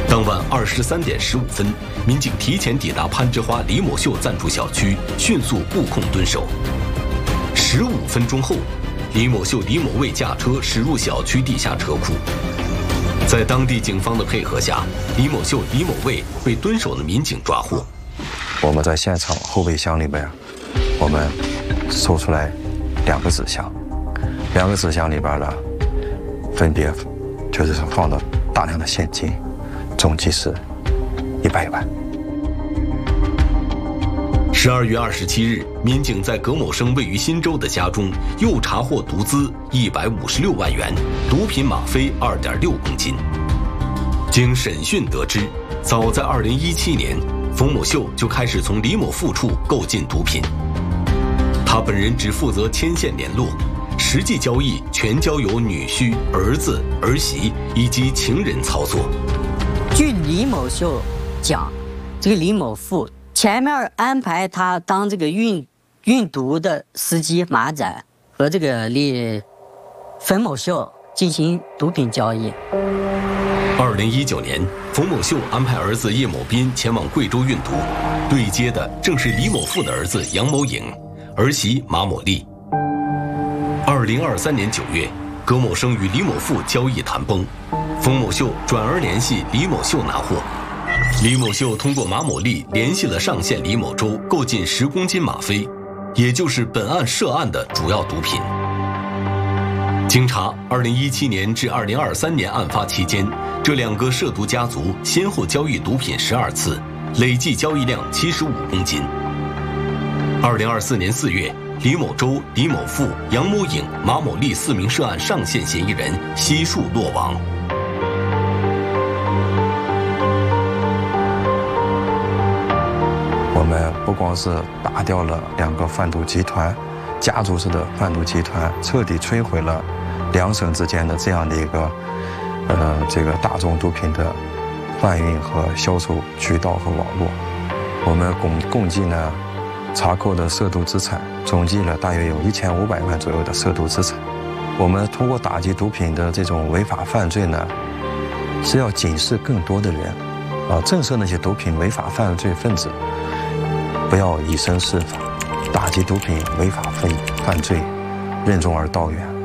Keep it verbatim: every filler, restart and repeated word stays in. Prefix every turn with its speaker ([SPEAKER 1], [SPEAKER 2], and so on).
[SPEAKER 1] 当晚二十三点十五分，民警提前抵达攀枝花李某秀暂住小区，迅速布控蹲守。十五分钟后，李某秀、李某卫驾车驶入小区地下车库。在当地警方的配合下，李某秀、李某卫被蹲守的民警抓获。
[SPEAKER 2] 我们在现场后备箱里边，我们搜出来两个纸箱，两个纸箱里边呢，分别就是放了大量的现金，总计是一百万。
[SPEAKER 1] 十二月二十七日，民警在葛某生位于新洲的家中又查获毒资一百五十六万元，毒品吗啡二点六公斤。经审讯得知，早在二零一七年，冯某秀就开始从李某富处购进毒品，他本人只负责牵线联络，实际交易全交由女婿、儿子、儿媳以及情人操作。
[SPEAKER 3] 据李某秀讲，这个李某富前面安排他当这个运运毒的司机马仔，和这个李冯某秀进行毒品交易。
[SPEAKER 1] 二零一九年，冯某秀安排儿子叶某斌前往贵州运毒，对接的正是李某富的儿子杨某颖，儿媳马某丽。二零二三年九月，葛某生与李某富交易谈崩，冯某秀转而联系李某秀拿货。李某秀通过马某丽联系了上线李某洲，购进十公斤吗啡，也就是本案涉案的主要毒品。经查，二零一七年至二零二三年案发期间，这两个涉毒家族先后交易毒品十二次，累计交易量七十五公斤。二零二四年四月，李某洲、李某富、杨某颖、马某丽四名涉案上线嫌疑人悉数落网。
[SPEAKER 2] 我们不光是打掉了两个贩毒集团，家族式的贩毒集团，彻底摧毁了两省之间的这样的一个，呃，这个大宗毒品的贩运和销售渠道和网络。我们共共计呢，查扣的涉毒资产总计了大约有一千五百万左右的涉毒资产。我们通过打击毒品的这种违法犯罪呢，是要警示更多的人，啊，震慑那些毒品违法犯罪分子，不要以身试法，打击毒品违法犯犯罪，任重而道远。